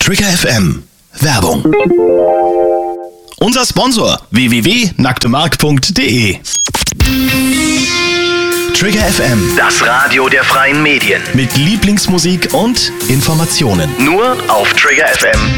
Trigger FM Werbung. Unser Sponsor www.nacktemark.de. Trigger FM, Das Radio der freien Medien. mit Lieblingsmusik und Informationen. Nur auf Trigger FM.